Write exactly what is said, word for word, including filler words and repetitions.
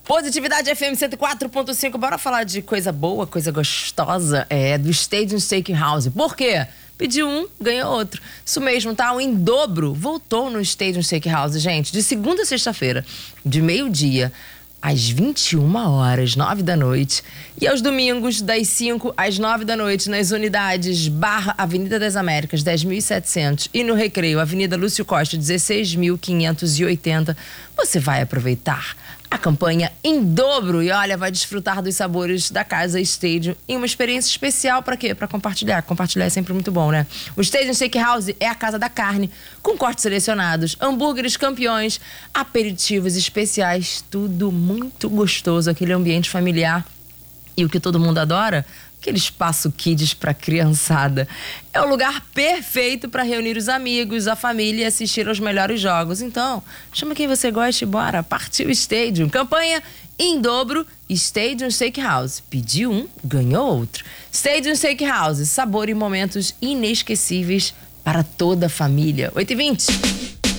Positividade F M cento e quatro ponto cinco. Bora falar de coisa boa, coisa gostosa. É, do Stadium Steakhouse. Por quê? Pediu um, ganhou outro. Isso mesmo, tá? O Em Dobro voltou no Stadium Steakhouse, gente. De segunda a sexta-feira, de meio-dia às vinte e uma horas, nove da noite. E aos domingos, das cinco às nove da noite, nas unidades Barra Avenida das Américas, dez mil e setecentos. E no Recreio, Avenida Lúcio Costa, dezesseis mil quinhentos e oitenta. Você vai aproveitar a campanha Em Dobro e, olha, vai desfrutar dos sabores da Casa Stadium em uma experiência especial. Para quê? Para compartilhar. Compartilhar é sempre muito bom, né? O Stadium Steakhouse é a casa da carne, com cortes selecionados, hambúrgueres campeões, aperitivos especiais, tudo muito gostoso, aquele ambiente familiar. E o que todo mundo adora? Aquele espaço kids para criançada. É o lugar perfeito para reunir os amigos, a família e assistir aos melhores jogos. Então, chama quem você gosta e bora. Partiu o Stadium. Campanha Em Dobro, Stadium Steakhouse. Pediu um, ganhou outro. Stadium Steakhouse, sabor e momentos inesquecíveis para toda a família. oito e vinte.